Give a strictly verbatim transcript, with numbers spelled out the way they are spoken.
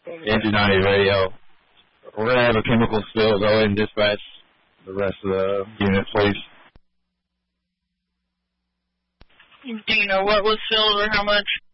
Engine ninety radio. We're going to have a chemical spill. Go ahead and dispatch the rest of the unit, please. Do you know what was spilled or how much?